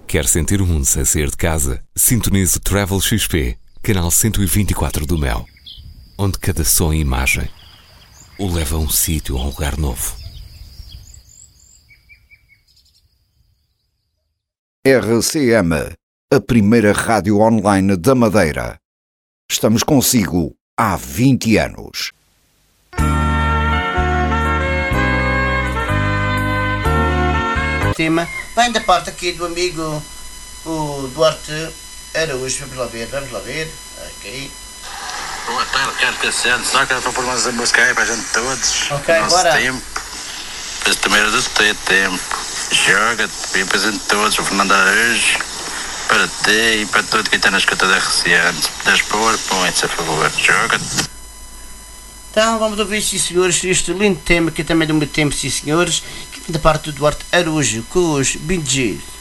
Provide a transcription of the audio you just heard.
Quer sentir o mundo sem sair de casa? Sintonize o Travel XP, canal 124 do Mel, onde cada som e imagem o leva a um sítio, a um lugar novo. RCM, a primeira rádio online da Madeira. Estamos consigo há 20 anos. Tema vem da parte aqui do amigo o Duarte Araújo. Vamos lá ver. Ok. Boa tarde, Carlos Cassiano. Só que era para pôr mais a música aí para a gente todos. Ok, nosso bora. tempo. Depois também era do teu tempo. Joga-te, bem para a gente todos. O Fernando Araújo. Para ti e para todo quem está na escuta da RCN. Se puderes pôr, põe-te a favor. Joga-te. Então vamos ouvir, sim senhores, este lindo tema que é também do meu tempo, sim senhores, que vem da parte do Duarte Araújo com os Bee Gees.